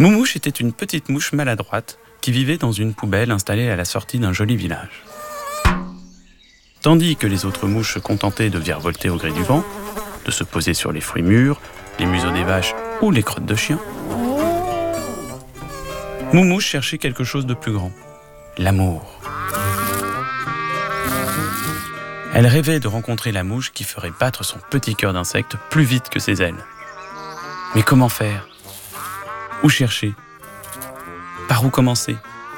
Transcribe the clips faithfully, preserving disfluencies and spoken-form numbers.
Moumouche était une petite mouche maladroite qui vivait dans une poubelle installée à la sortie d'un joli village. Tandis que les autres mouches se contentaient de virevolter au gré du vent, de se poser sur les fruits mûrs, les museaux des vaches ou les crottes de chiens, Moumouche cherchait quelque chose de plus grand, l'amour. Elle rêvait de rencontrer la mouche qui ferait battre son petit cœur d'insecte plus vite que ses ailes. Mais comment faire ? Où chercher ? Par où commencer ?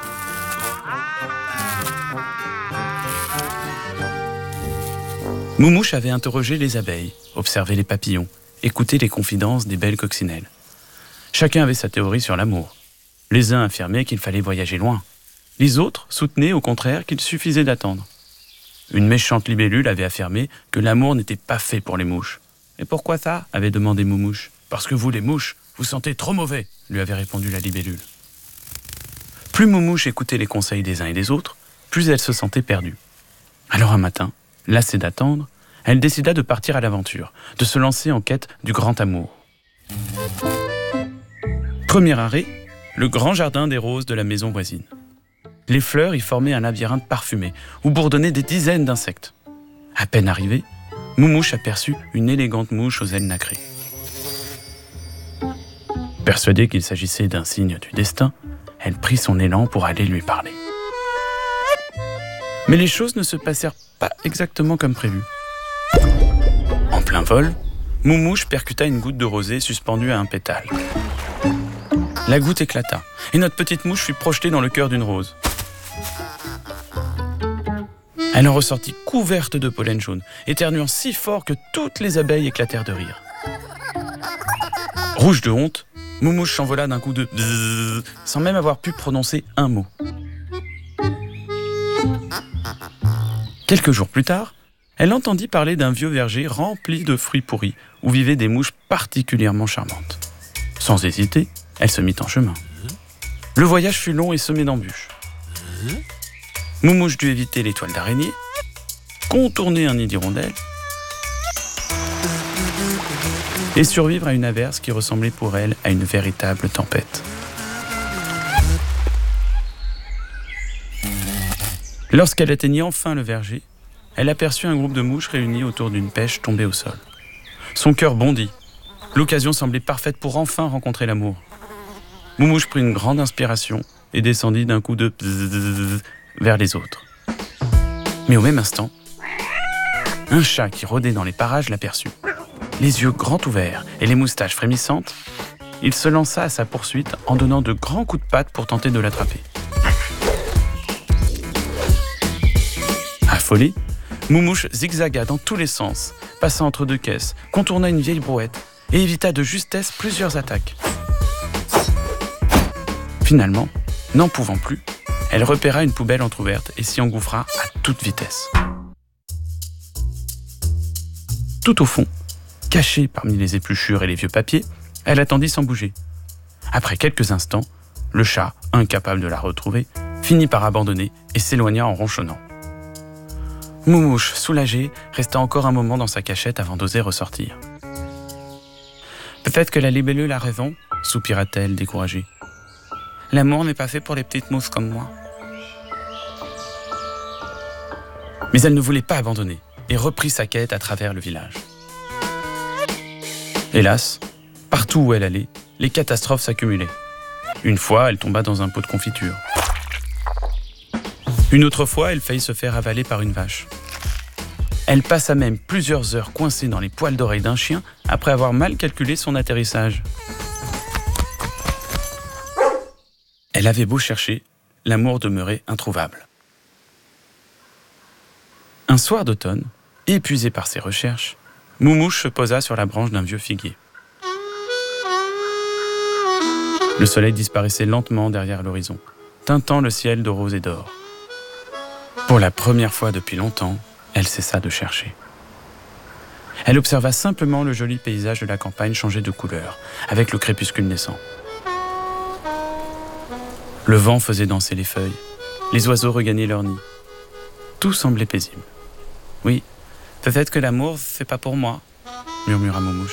Moumouche avait interrogé les abeilles, observé les papillons, écouté les confidences des belles coccinelles. Chacun avait sa théorie sur l'amour. Les uns affirmaient qu'il fallait voyager loin. Les autres soutenaient au contraire qu'il suffisait d'attendre. Une méchante libellule avait affirmé que l'amour n'était pas fait pour les mouches. « Et pourquoi ça ?» avait demandé Moumouche. « Parce que vous, les mouches, vous sentez trop mauvais !» lui avait répondu la libellule. Plus Moumouche écoutait les conseils des uns et des autres, plus elle se sentait perdue. Alors un matin, lassée d'attendre, elle décida de partir à l'aventure, de se lancer en quête du grand amour. Premier arrêt, le grand jardin des roses de la maison voisine. Les fleurs y formaient un labyrinthe parfumé, où bourdonnaient des dizaines d'insectes. À peine arrivée, Moumouche aperçut une élégante mouche aux ailes nacrées. Persuadée qu'il s'agissait d'un signe du destin, elle prit son élan pour aller lui parler. Mais les choses ne se passèrent pas exactement comme prévu. En plein vol, Moumouche percuta une goutte de rosée suspendue à un pétale. La goutte éclata, et notre petite mouche fut projetée dans le cœur d'une rose. Elle en ressortit couverte de pollen jaune, éternuant si fort que toutes les abeilles éclatèrent de rire. Rouge de honte, Moumouche s'envola d'un coup de bzzz, sans même avoir pu prononcer un mot. Quelques jours plus tard, elle entendit parler d'un vieux verger rempli de fruits pourris, où vivaient des mouches particulièrement charmantes. Sans hésiter, elle se mit en chemin. Le voyage fut long et semé d'embûches. Moumouche dut éviter les toiles d'araignée, contourner un nid d'hirondelles et survivre à une averse qui ressemblait pour elle à une véritable tempête. Lorsqu'elle atteignit enfin le verger, elle aperçut un groupe de mouches réunies autour d'une pêche tombée au sol. Son cœur bondit. L'occasion semblait parfaite pour enfin rencontrer l'amour. Moumouche prit une grande inspiration et descendit d'un coup de bzzz vers les autres. Mais au même instant, un chat qui rôdait dans les parages l'aperçut. Les yeux grands ouverts et les moustaches frémissantes, il se lança à sa poursuite en donnant de grands coups de patte pour tenter de l'attraper. Affolé, Moumouche zigzaga dans tous les sens, passa entre deux caisses, contourna une vieille brouette et évita de justesse plusieurs attaques. Finalement, n'en pouvant plus, elle repéra une poubelle entrouverte et s'y engouffra à toute vitesse. Tout au fond, cachée parmi les épluchures et les vieux papiers, elle attendit sans bouger. Après quelques instants, le chat, incapable de la retrouver, finit par abandonner et s'éloigna en ronchonnant. Moumouche, soulagée, resta encore un moment dans sa cachette avant d'oser ressortir. « Peut-être que la libellule a raison », soupira-t-elle découragée. « L'amour n'est pas fait pour les petites mousses comme moi. » Mais elle ne voulait pas abandonner et reprit sa quête à travers le village. Hélas, partout où elle allait, les catastrophes s'accumulaient. Une fois, elle tomba dans un pot de confiture. Une autre fois, elle faillit se faire avaler par une vache. Elle passa même plusieurs heures coincée dans les poils d'oreille d'un chien après avoir mal calculé son atterrissage. Elle avait beau chercher, l'amour demeurait introuvable. Un soir d'automne, épuisée par ses recherches, Moumouche se posa sur la branche d'un vieux figuier. Le soleil disparaissait lentement derrière l'horizon, teintant le ciel de rose et d'or. Pour la première fois depuis longtemps, elle cessa de chercher. Elle observa simplement le joli paysage de la campagne changer de couleur, avec le crépuscule naissant. Le vent faisait danser les feuilles, les oiseaux regagnaient leur nid. Tout semblait paisible. « Oui, peut-être que l'amour, c'est pas pour moi, »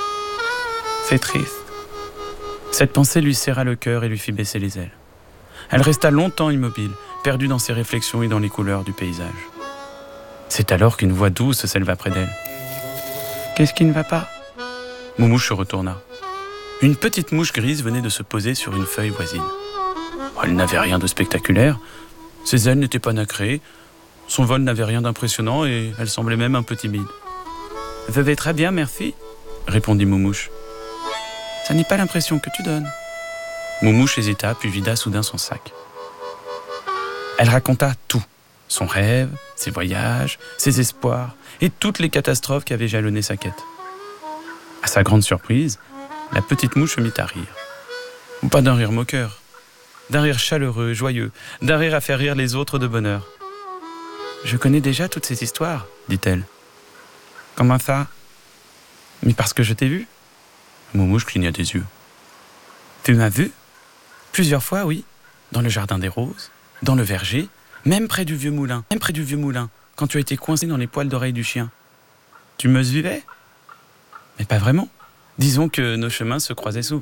murmura Moumouche. « C'est triste. Cette pensée lui serra le cœur et lui fit baisser les ailes. Elle resta longtemps immobile, perdue dans ses réflexions et dans les couleurs du paysage. C'est alors qu'une voix douce s'éleva près d'elle. « Qu'est-ce qui ne va pas ?» Moumouche se retourna. Une petite mouche grise venait de se poser sur une feuille voisine. Elle n'avait rien de spectaculaire, ses ailes n'étaient pas nacrées, son vol n'avait rien d'impressionnant et elle semblait même un peu timide. « Je vais très bien, merci », répondit Moumouche. « Ça n'est pas l'impression que tu donnes. » Moumouche hésita puis vida soudain son sac. Elle raconta tout, son rêve, ses voyages, ses espoirs et toutes les catastrophes qui avaient jalonné sa quête. À sa grande surprise, la petite mouche se mit à rire. Pas d'un rire moqueur, d'un rire chaleureux, joyeux, d'un rire à faire rire les autres de bonheur. « Je connais déjà toutes ces histoires, dit-elle. « Comment ça ? Mais parce que je t'ai vu. » Moumouche cligna des yeux. « Tu m'as vu ? Plusieurs fois, oui. Dans le jardin des roses, dans le verger, même près du vieux moulin, même près du vieux moulin, quand tu as été coincé dans les poils d'oreille du chien. Tu me suivais ? Mais pas vraiment. Disons que nos chemins se croisaient souvent. »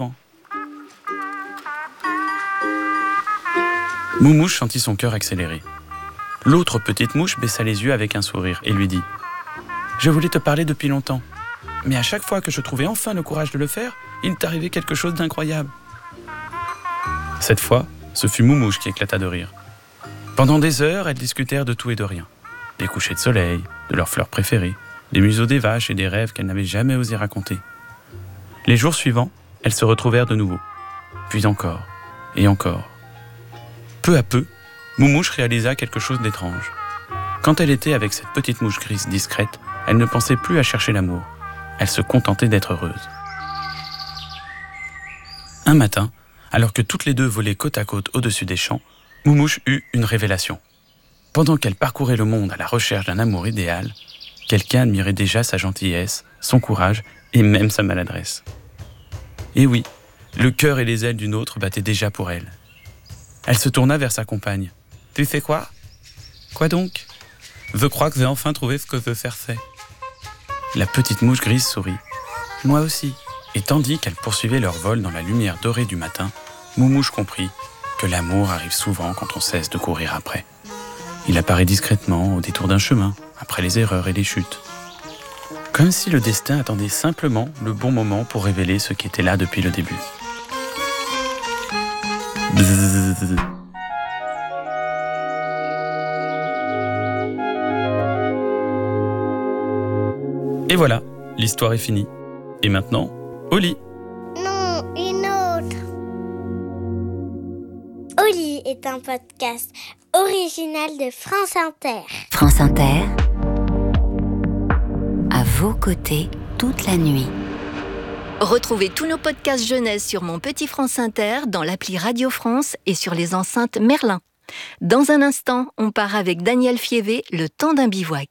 Moumouche sentit son cœur accélérer. L'autre petite mouche baissa les yeux avec un sourire et lui dit « Je voulais te parler depuis longtemps, mais à chaque fois que je trouvais enfin le courage de le faire, il t'arrivait quelque chose d'incroyable. » Cette fois, ce fut Moumouche qui éclata de rire. Pendant des heures, elles discutèrent de tout et de rien. Des couchers de soleil, de leurs fleurs préférées, des museaux des vaches et des rêves qu'elles n'avaient jamais osé raconter. Les jours suivants, elles se retrouvèrent de nouveau, puis encore et encore. Peu à peu, Moumouche réalisa quelque chose d'étrange. Quand elle était avec cette petite mouche grise discrète, elle ne pensait plus à chercher l'amour. Elle se contentait d'être heureuse. Un matin, alors que toutes les deux volaient côte à côte au-dessus des champs, Moumouche eut une révélation. Pendant qu'elle parcourait le monde à la recherche d'un amour idéal, quelqu'un admirait déjà sa gentillesse, son courage et même sa maladresse. Et oui, le cœur et les ailes d'une autre battaient déjà pour elle. Elle se tourna vers sa compagne. « Tu sais quoi ? » ?»« Quoi donc ? ?»« Je crois que j'ai enfin trouvé ce que je veux faire c'est. » La petite mouche grise sourit. « Moi aussi. » Et tandis qu'elles poursuivaient leur vol dans la lumière dorée du matin, Moumouche comprit que l'amour arrive souvent quand on cesse de courir après. Il apparaît discrètement au détour d'un chemin, après les erreurs et les chutes. Comme si le destin attendait simplement le bon moment pour révéler ce qui était là depuis le début. Bzzz. Et voilà, l'histoire est finie. Et maintenant, au lit. Non, une autre. Au lit est un podcast original de France Inter. France Inter, à vos côtés toute la nuit. Retrouvez tous nos podcasts jeunesse sur Mon Petit France Inter, dans l'appli Radio France et sur les enceintes Merlin. Dans un instant, on part avec Daniel Fievé, Le temps d'un bivouac.